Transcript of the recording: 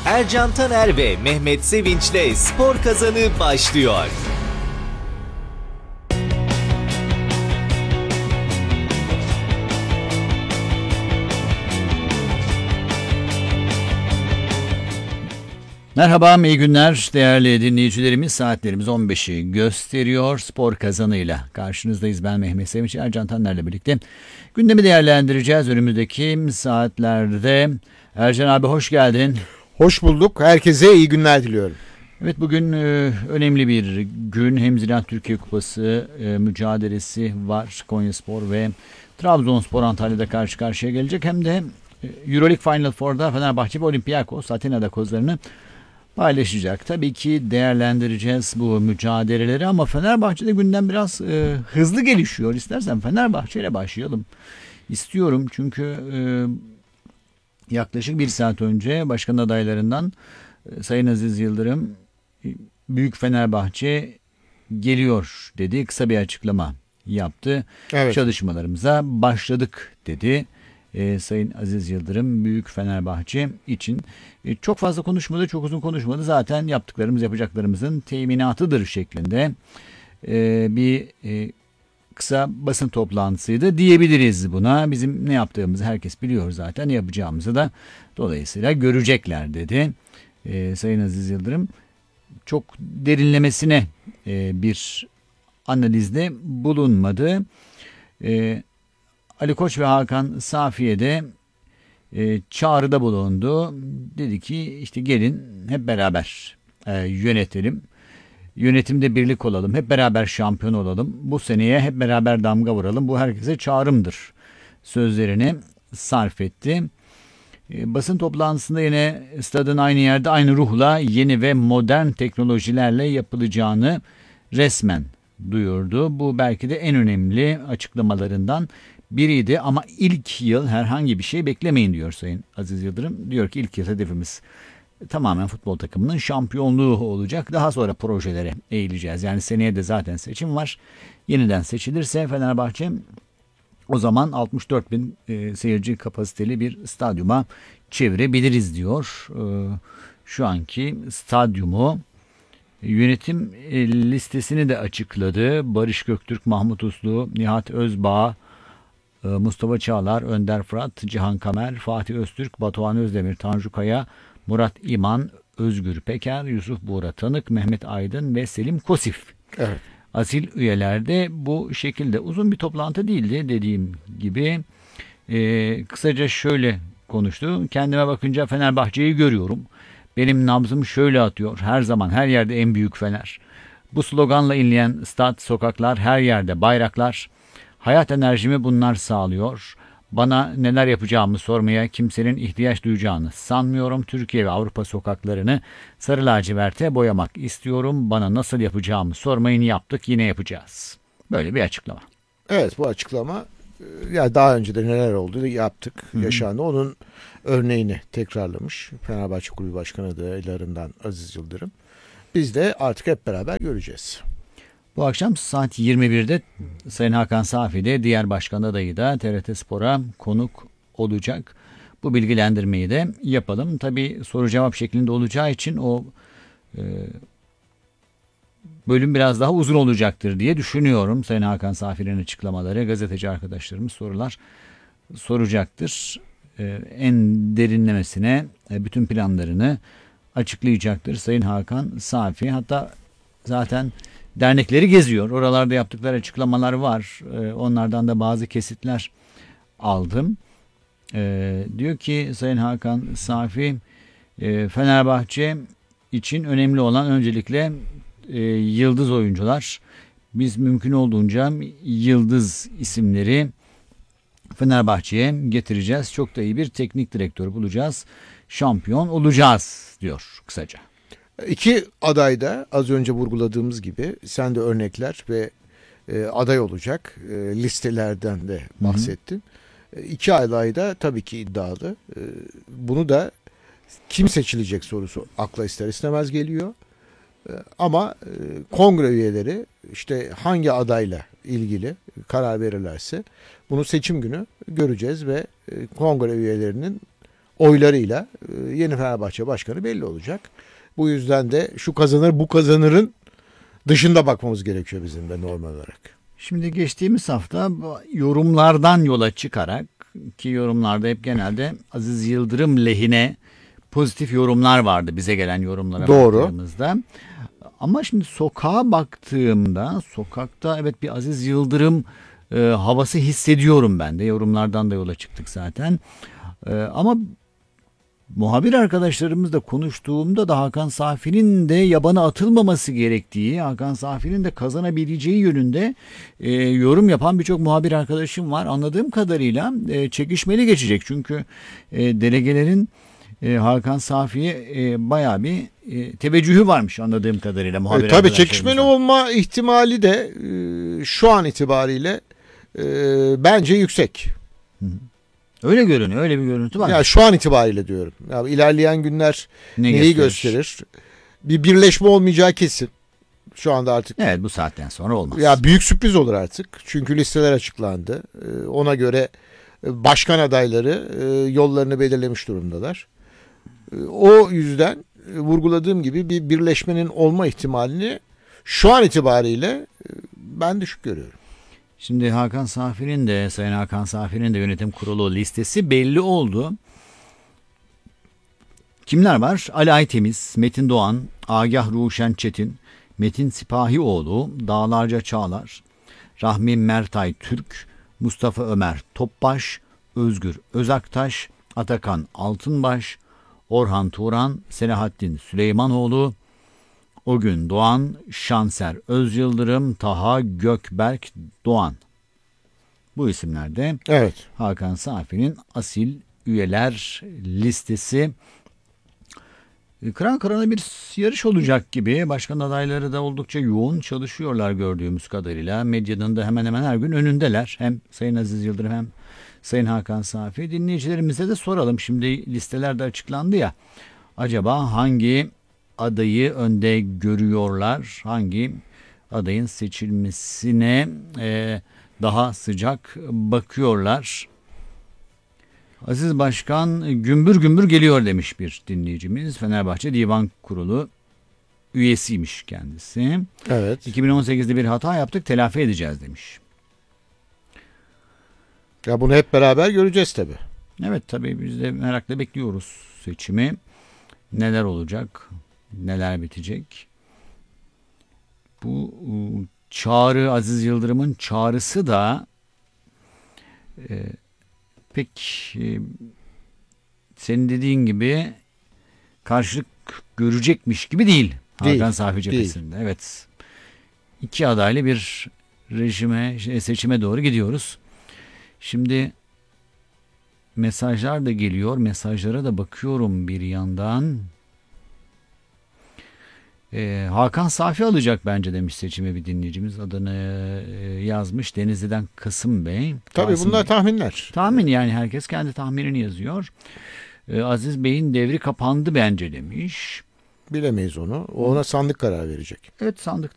Ercan Taner ve Mehmet Sevinç'le Spor Kazanı başlıyor. Merhaba, iyi günler değerli dinleyicilerimiz. Saatlerimiz 15'i gösteriyor. Spor Kazanı'yla karşınızdayız. Ben Mehmet Sevinç, Ercan Taner'le birlikte gündemi değerlendireceğiz önümüzdeki saatlerde. Ercan abi hoş geldin. Hoş bulduk. Herkese iyi günler diliyorum. Evet, bugün önemli bir gün. Hem Ziraat Türkiye Kupası mücadelesi var. Konyaspor ve Trabzonspor Antalya'da karşı karşıya gelecek. Hem de Euroleague Final Four'da Fenerbahçe ve Olympiakos Atina'da kozlarını paylaşacak. Tabii ki değerlendireceğiz bu mücadeleleri ama Fenerbahçe'de gündem biraz hızlı gelişiyor. İstersen Fenerbahçe ile başlayalım istiyorum. Çünkü yaklaşık bir saat önce başkan adaylarından Sayın Aziz Yıldırım Büyük Fenerbahçe geliyor dedi. Kısa bir açıklama yaptı. Evet. Çalışmalarımıza başladık dedi. Sayın Aziz Yıldırım Büyük Fenerbahçe için çok fazla konuşmadı, çok uzun konuşmadı. Zaten yaptıklarımız yapacaklarımızın teminatıdır şeklinde bir kısa basın toplantısıydı diyebiliriz buna. Bizim ne yaptığımızı herkes biliyor zaten, yapacağımızı da dolayısıyla görecekler dedi. Sayın Aziz Yıldırım çok derinlemesine bir analizde bulunmadı. Ali Koç ve Hakan Safiye de çağrıda bulundu. Dedi ki işte gelin hep beraber yönetelim. Yönetimde birlik olalım. Hep beraber şampiyon olalım. Bu seneye hep beraber damga vuralım. Bu herkese çağrımdır sözlerini sarf etti. Basın toplantısında yine stadın aynı yerde aynı ruhla yeni ve modern teknolojilerle yapılacağını resmen duyurdu. Bu belki de en önemli açıklamalarından biriydi ama ilk yıl herhangi bir şey beklemeyin diyor Sayın Aziz Yıldırım. Diyor ki ilk yıl hedefimiz tamamen futbol takımının şampiyonluğu olacak. Daha sonra projelere eğileceğiz. Yani seneye de zaten seçim var. Yeniden seçilirse Fenerbahçe o zaman 64 bin seyirci kapasiteli bir stadyuma çevirebiliriz diyor. Şu anki stadyumu yönetim listesini de açıkladı. Barış Göktürk, Mahmut Uslu, Nihat Özbağ, Mustafa Çağlar, Önder Fırat, Cihan Kamer, Fatih Öztürk, Batuhan Özdemir, Tanju Kaya, Murat İman, Özgür Peker, Yusuf Buğra Tanık, Mehmet Aydın ve Selim Kosif. Evet. Asil üyelerde bu şekilde. Uzun bir toplantı değildi dediğim gibi. Kısaca şöyle konuştu. Kendime bakınca Fenerbahçe'yi görüyorum. Benim nabzım şöyle atıyor. Her zaman her yerde en büyük Fener. Bu sloganla inleyen stat, sokaklar, her yerde bayraklar. Hayat enerjimi bunlar sağlıyor. Bana neler yapacağımı sormaya kimsenin ihtiyaç duyacağını sanmıyorum. Türkiye ve Avrupa sokaklarını sarı laciverte boyamak istiyorum. Bana nasıl yapacağımı sormayın, yaptık, yine yapacağız. Böyle bir açıklama. Evet, bu açıklama ya daha önce de neler oldu yaptık, yaşandı. Onun örneğini tekrarlamış Fenerbahçe Kulübü Başkanı adaylarından Aziz Yıldırım. Biz de artık hep beraber göreceğiz. Bu akşam saat 21'de Sayın Hakan Safi de diğer başkan adayı da TRT Spor'a konuk olacak. Bu bilgilendirmeyi de yapalım. Tabii soru cevap şeklinde olacağı için o bölüm biraz daha uzun olacaktır diye düşünüyorum. Sayın Hakan Safi'nin açıklamaları, gazeteci arkadaşlarımız sorular soracaktır. En derinlemesine bütün planlarını açıklayacaktır Sayın Hakan Safi. Hatta zaten dernekleri geziyor. Oralarda yaptıkları açıklamalar var. Onlardan da bazı kesitler aldım. Diyor ki Sayın Hakan Safi, Fenerbahçe için önemli olan öncelikle yıldız oyuncular. Biz mümkün olduğunca yıldız isimleri Fenerbahçe'ye getireceğiz. Çok da iyi bir teknik direktör bulacağız. Şampiyon olacağız diyor kısaca. İki aday da az önce vurguladığımız gibi sen de örnekler ve aday olacak listelerden de bahsettin. İki aday da tabii ki iddialı. Bunu da kim seçilecek sorusu akla ister istemez geliyor. Ama kongre üyeleri işte hangi adayla ilgili karar verirlerse bunu seçim günü göreceğiz ve kongre üyelerinin oylarıyla yeni Fenerbahçe Başkanı belli olacak. Bu yüzden de şu kazanır bu kazanırın dışında bakmamız gerekiyor bizim de normal olarak. Şimdi geçtiğimiz hafta yorumlardan yola çıkarak, ki yorumlarda hep genelde Aziz Yıldırım lehine pozitif yorumlar vardı bize gelen yorumlara Doğru. baktığımızda. Ama şimdi sokağa baktığımda, sokakta evet bir Aziz Yıldırım havası hissediyorum ben de. Yorumlardan da yola çıktık zaten. Ama muhabir arkadaşlarımızla konuştuğumda da Hakan Safi'nin de yabana atılmaması gerektiği, Hakan Safi'nin de kazanabileceği yönünde yorum yapan birçok muhabir arkadaşım var. Anladığım kadarıyla çekişmeli geçecek. Çünkü delegelerin Hakan Safi'ye bayağı bir teveccühü varmış anladığım kadarıyla muhabir Tabii çekişmeli arkadaşlarımızdan. olma ihtimali de şu an itibariyle bence yüksek. Öyle görünüyor, öyle bir görüntü var. Ya şu an itibariyle diyorum. Ya ilerleyen günler Ne neyi gösterir? gösterir? Bir birleşme olmayacağı kesin. Şu anda artık. Evet, bu saatten sonra olmaz. Ya büyük sürpriz olur artık. Çünkü listeler açıklandı. Ona göre başkan adayları yollarını belirlemiş durumdalar. O yüzden vurguladığım gibi bir birleşmenin olma ihtimalini şu an itibariyle ben düşük görüyorum. Şimdi Sayın Hakan Safi'nin de yönetim kurulu listesi belli oldu. Kimler var? Ali Aytemiz, Metin Doğan, Agah Ruşen Çetin, Metin Sipahioğlu, Dağlarca Çağlar, Rahmi Mertay Türk, Mustafa Ömer Topbaş, Özgür Özaktaş, Atakan Altınbaş, Orhan Turan, Selahattin Süleymanoğlu, Ogün Doğan, Şanser Özyıldırım, Taha Gökberk Doğan. Bu isimler de Evet. Hakan Safi'nin asil üyeler listesi. Kıran kırana bir yarış olacak gibi. Başkan adayları da oldukça yoğun çalışıyorlar gördüğümüz kadarıyla. Medyanın da hemen hemen her gün önündeler. Hem Sayın Aziz Yıldırım hem Sayın Hakan Safi. Dinleyicilerimize de soralım. Şimdi listeler de açıklandı ya. Acaba hangi adayı önde görüyorlar? Hangi adayın seçilmesine daha sıcak bakıyorlar? Aziz Başkan gümbür gümbür geliyor demiş bir dinleyicimiz. Fenerbahçe Divan Kurulu üyesiymiş kendisi. Evet. 2018'de bir hata yaptık, telafi edeceğiz demiş. Ya bunu hep beraber göreceğiz tabii. Evet, tabii biz de merakla bekliyoruz seçimi. Neler olacak? Neler bitecek? Bu çağrı, Aziz Yıldırım'ın çağrısı da pek senin dediğin gibi karşılık görecekmiş gibi değil. Hakan Safi cephesinde. Evet. İki adaylı bir seçime doğru gidiyoruz. Şimdi mesajlar da geliyor. Mesajlara da bakıyorum bir yandan. Hakan Safi alacak bence demiş seçime bir dinleyicimiz. Adını yazmış. Denizli'den Kasım Bey. Tabii Kasım bunlar Bey. tahminler. Tahmin, yani herkes kendi tahminini yazıyor. Aziz Bey'in devri kapandı bence demiş. Bilemeyiz onu. Ona sandık karar verecek. Evet, sandık